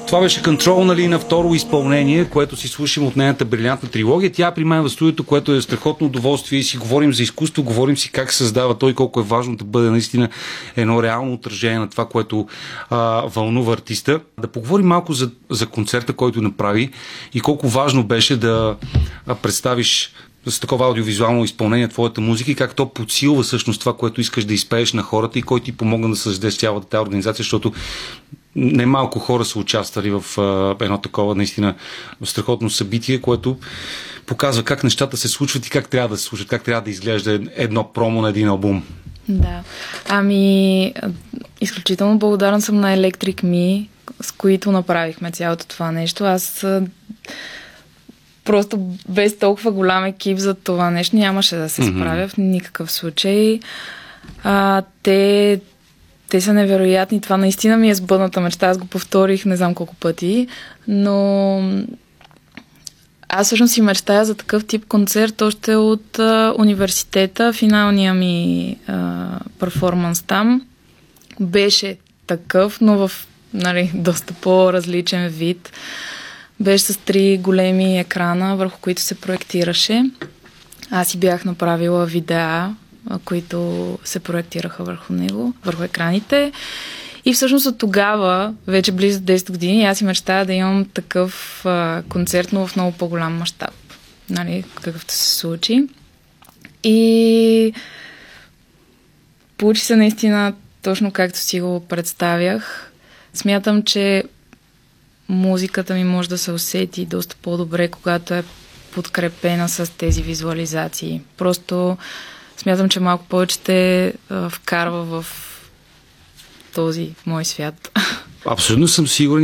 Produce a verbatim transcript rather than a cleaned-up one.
Това беше Control, нали, на второ изпълнение, което си слушам от нейната брилянтна трилогия. Тя при мен в студиото, което е страхотно удоволствие, и си говорим за изкуство, говорим си как се създава той, колко е важно да бъде наистина едно реално отражение на това, което а, вълнува артиста. Да поговорим малко за, за концерта, който направи и колко важно беше да а, представиш с такова аудиовизуално изпълнение твоята музика и как то подсилва всъщност това, което искаш да изпееш на хората и кой ти помогна да създадеш цялата тази организация, защото немалко хора са участвали в а, едно такова наистина страхотно събитие, което показва как нещата се случват и как трябва да се случват, как трябва да изглежда едно промо на един албум. Да. Ами, изключително благодарен съм на Electric Me, с които направихме цялото това нещо. Аз просто без толкова голям екип за това нещо нямаше да се справя mm-hmm. в никакъв случай. А, те Те са невероятни. Това наистина ми е сбъдната мечта. Аз го повторих не знам колко пъти, но аз всъщност си мечтая за такъв тип концерт още от а, университета. Финалния ми а, перформанс там беше такъв, но в, нали, доста по-различен вид. Беше с три големи екрана, върху които се проектираше. Аз си бях направила видеа, които се проектираха върху него, върху екраните. И всъщност от тогава, вече близо десет години, аз си мечтая да имам такъв а, концерт, но в много по-голям мащаб. Нали, какъвто се случи. И получи се наистина точно както си го представях. Смятам, че музиката ми може да се усети доста по-добре, когато е подкрепена с тези визуализации. Просто смятам, че малко повече те а, вкарва в този мой свят. Абсолютно съм сигурен.